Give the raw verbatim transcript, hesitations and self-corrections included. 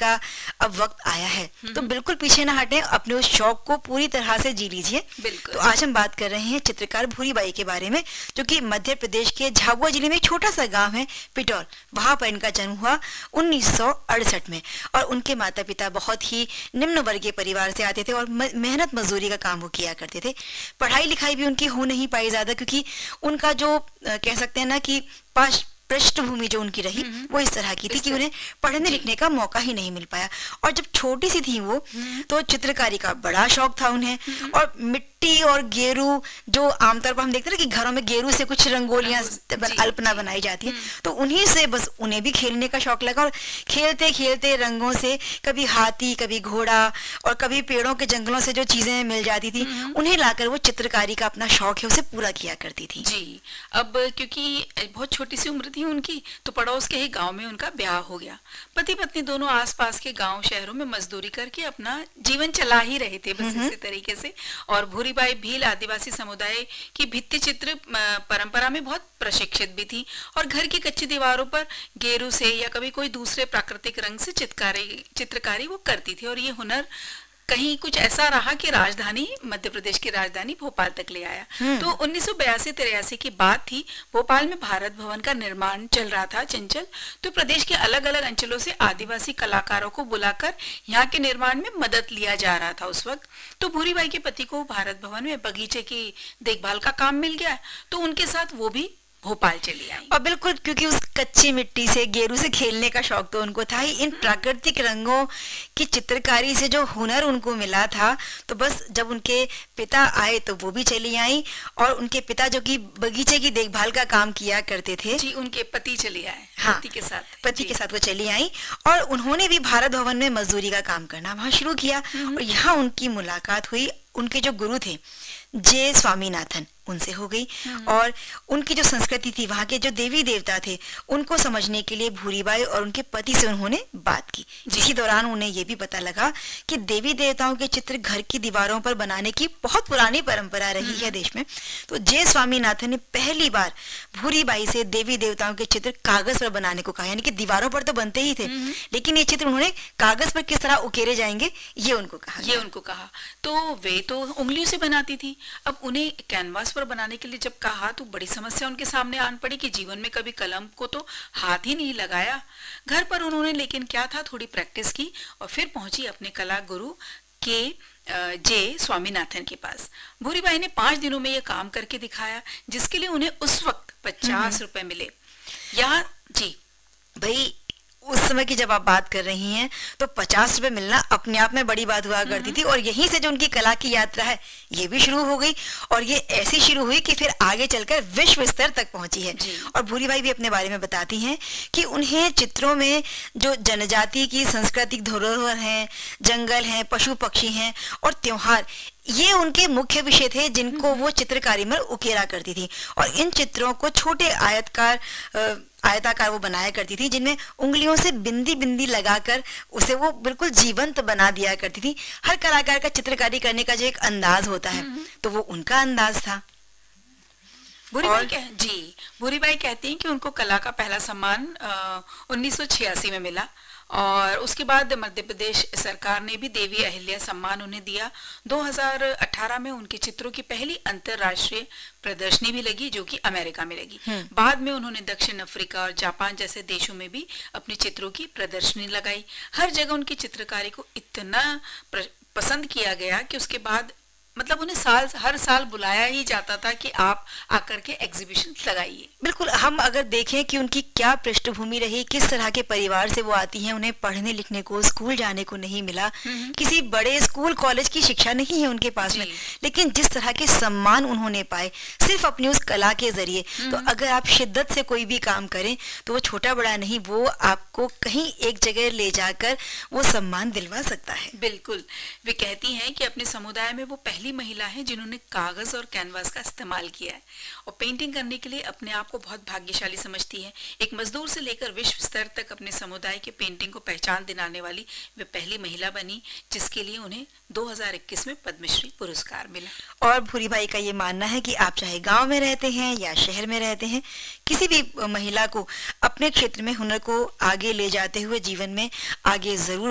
का अब वक्त आया है, तो बिल्कुल पीछे ना हटें, अपने उस शौक को पूरी तरह से जी लीजिए। तो आज हम बात कर रहे हैं चित्रकार भूरी बाई के बारे में, जो कि मध्य प्रदेश के झाबुआ जिले में एक छोटा सा गांव है पिटौर, वहां पर इनका जन्म हुआ उन्नीस सौ अड़सठ में। और उनके माता पिता बहुत ही निम्न वर्गीय परिवार से आते थे और मेहनत मजदूरी का काम वो किया करते थे। पढ़ाई लिखाई भी उनकी हो नहीं पाई ज्यादा, क्योंकि उनका जो कह सकते हैं ना कि पास पृष्ठभूमि जो उनकी रही वो इस तरह की थी कि उन्हें पढ़ने लिखने का मौका ही नहीं मिल पाया। और जब छोटी सी थी वो, तो चित्रकारी का बड़ा शौक था उन्हें, और मिट्टी और गेरू, जो आमतौर पर हम देखते हैं कि घरों में गेरू से कुछ रंगोलियां अल्पना बनाई जाती है, तो उन्हीं से बस उन्हें भी खेलने का शौक लगा। और खेलते खेलते रंगों से कभी हाथी, कभी घोड़ा और कभी पेड़ों के जंगलों से जो चीजें मिल जाती थी, उन्हें लाकर वो चित्रकारी का अपना शौक है उसे पूरा किया करती थी। जी, अब क्योंकि बहुत छोटी सी उम्र थी उनकी, तो पड़ोस के ही गांव में उनका ब्याह हो गया। पति पत्नी दोनों आसपास के गांव शहरों में मजदूरी करके अपना जीवन चला ही रहे थे बस इसी तरीके से। और भूरी बाई भील आदिवासी समुदाय की भित्ति चित्र परंपरा में बहुत प्रशिक्षित भी थी, और घर की कच्ची दीवारों पर गेरू से या कभी कोई दूसरे प्राकृतिक रंग से चित्रकारी चित्रकारी वो करती थी। और ये हुनर कहीं कुछ ऐसा रहा कि राजधानी, मध्य प्रदेश की राजधानी भोपाल तक ले आया। तो उन्नीस सौ बयासी तिरासी की बात थी, भोपाल में भारत भवन का निर्माण चल रहा था चंचल। तो प्रदेश के अलग अलग अंचलों से आदिवासी कलाकारों को बुलाकर यहाँ के निर्माण में मदद लिया जा रहा था उस वक्त। तो भूरी बाई के पति को भारत भवन में बगीचे की देखभाल का काम मिल गया, तो उनके साथ वो भी भोपाल चली आई। और बिल्कुल, क्योंकि उस कच्ची मिट्टी से, गेरू से खेलने का शौक तो उनको था ही, इन प्राकृतिक रंगों की चित्रकारी से जो हुनर उनको मिला था, तो बस जब उनके पिता आए तो वो भी चली आई। और उनके पिता जो कि बगीचे की देखभाल का काम किया करते थे, जी, उनके पति चले आए। हाँ, पति के साथ पति के साथ वो चली आई, और उन्होंने भी भारत भवन में मजदूरी का काम करना वहां शुरू किया। और यहाँ उनकी मुलाकात हुई उनके जो गुरु थे जे स्वामीनाथन, उनसे हो गई। और उनकी जो संस्कृति थी, वहां के जो देवी देवता थे, उनको समझने के लिए भूरी बाई और उनके पति से उन्होंने बात की। इसी दौरान उन्हें ये भी पता लगा कि देवी देवताओं के चित्र घर की दीवारों पर बनाने की बहुत पुरानी परंपरा रही है देश में। तो जे स्वामीनाथन ने पहली बार भूरी बाई से देवी देवताओं के चित्र कागज पर बनाने को कहा, यानी कि दीवारों पर तो बनते ही थे, लेकिन ये चित्र उन्होंने कागज पर किस तरह उकेरे जाएंगे ये उनको कहा ये उनको कहा तो वे तो उंगलियों से बनाती थी। अब उन्हें कैनवास पर बनाने के लिए जब कहा, तो बड़ी समस्या उनके सामने आन पड़ी कि जीवन में कभी कलम को तो हाथ ही नहीं लगाया। घर पर उन्होंने लेकिन क्या था, थोड़ी प्रैक्टिस की और फिर पहुंची अपने कला गुरु के जे स्वामीनाथन के पास। भूरी बाई ने पांच दिनों में ये काम करके दिखाया, जिसके लिए उन्हें उस वक्त पचास रुपए मिले। यहाँ जी भाई, उस समय की जब आप बात कर रही हैं, तो पचास रुपए मिलना अपने आप में बड़ी बात हुआ करती थी। और यहीं से जो उनकी कला की यात्रा है ये भी शुरू हो गई, और ये ऐसी शुरू हुई कि फिर आगे चलकर विश्व स्तर तक पहुंची है। और भूरी बाई भी अपने बारे में बताती हैं कि उन्हें चित्रों में जो जनजाति की सांस्कृतिक धरोहर है, जंगल है, पशु पक्षी हैं और त्योहार, ये उनके मुख्य विषय थे जिनको वो चित्रकारी में उकेरा करती थी। और इन चित्रों को छोटे आयतकार आयताकार वो बनाया करती थी, जिनमें उंगलियों से बिंदी बिंदी लगाकर उसे वो बिल्कुल जीवंत बना दिया करती थी। हर कलाकार का चित्रकारी करने का जो एक अंदाज होता है, तो वो उनका अंदाज था। भूरी बाई कह, जी भूरी बाई कहती हैं कि उनको कला का पहला सम्मान उन्नीस सौ छियासी में मिला, और उसके बाद मध्य प्रदेश सरकार ने भी देवी अहिल्या सम्मान उन्हें दिया। दो हज़ार अठारह में उनके चित्रों की पहली अंतरराष्ट्रीय प्रदर्शनी भी लगी, जो कि अमेरिका में लगी। बाद में उन्होंने दक्षिण अफ्रीका और जापान जैसे देशों में भी अपने चित्रों की प्रदर्शनी लगाई। हर जगह उनकी चित्रकारी को इतना पसंद किया गया कि उसके बाद मतलब उन्हें साल हर साल बुलाया ही जाता था कि आप आकर के एग्जीबिशन लगाइए। बिल्कुल, हम अगर देखें कि उनकी क्या पृष्ठभूमि रही, किस तरह के परिवार से वो आती हैं, उन्हें पढ़ने लिखने को, स्कूल जाने को नहीं मिला, किसी बड़े स्कूल कॉलेज की शिक्षा नहीं है उनके पास में, लेकिन जिस तरह के सम्मान उन्होंने पाए सिर्फ अपनी उस कला के जरिए, तो अगर आप शिद्दत से कोई भी काम करें तो वो छोटा बड़ा नहीं, वो आपको कहीं एक जगह ले जाकर वो सम्मान दिलवा सकता है। बिल्कुल, वे कहती हैं कि अपने समुदाय में वो पहली महिला है जिन्होंने कागज और कैनवास का इस्तेमाल किया है, और पेंटिंग करने के लिए अपने आप को बहुत भाग्यशाली समझती है। एक मजदूर से लेकर विश्व स्तर तक अपने समुदाय के पेंटिंग को पहचान दिलाने वाली वे पहली महिला बनी, जिसके लिए उन्हें दो हज़ार इक्कीस में पद्मश्री पुरस्कार मिला। और भूरी बाई का ये मानना है कि आप चाहे गांव में रहते हैं या शहर में रहते हैं, किसी भी महिला को अपने क्षेत्र में हुनर को आगे ले जाते हुए जीवन में आगे जरूर